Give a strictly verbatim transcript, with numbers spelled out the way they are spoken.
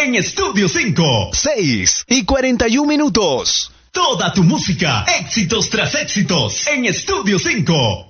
en Estudio cinco. seis y cuarenta y un minutos. Toda tu música, éxitos tras éxitos, en Estudio cinco.